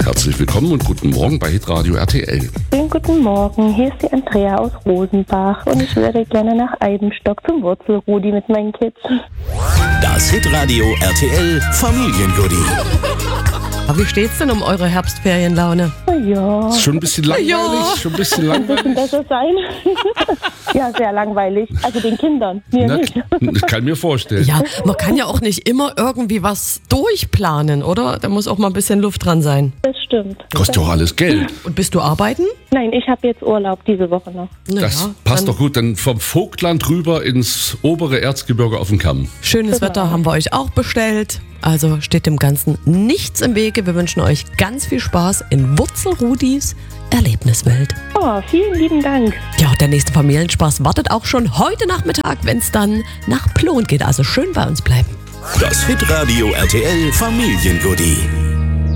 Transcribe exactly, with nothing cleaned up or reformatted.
Herzlich willkommen und guten Morgen bei Hitradio R T L. Schönen guten Morgen, hier ist die Andrea aus Rosenbach und ich würde gerne nach Eibenstock zum Wurzelrudi mit meinen Kids. Das Hitradio R T L Familiengoodie. Aber wie steht's denn um eure Herbstferienlaune? Oh ja. Ist schon ein bisschen langweilig, Ja. schon ein bisschen Ein bisschen langweilig. besser sein. Ja, sehr langweilig. Also den Kindern, mir Na, nicht. ich kann mir vorstellen. Ja, man kann ja auch nicht immer irgendwie was durchplanen, oder? Da muss auch mal ein bisschen Luft dran sein. Das stimmt. Kostet doch alles Geld. Und bist du arbeiten? Nein, ich habe jetzt Urlaub diese Woche noch. Na Das ja, passt dann doch gut. Dann vom Vogtland rüber ins obere Erzgebirge auf den Kamm. Schönes Genau. Wetter haben wir euch auch bestellt. Also steht dem Ganzen nichts im Wege. Wir wünschen euch ganz viel Spaß in Wurzelrudis Erlebniswelt. Oh, vielen lieben Dank. Ja, der nächste Familienspaß wartet auch schon heute Nachmittag, wenn es dann nach Plon geht. Also schön bei uns bleiben. Das Hitradio R T L Familiengoodie.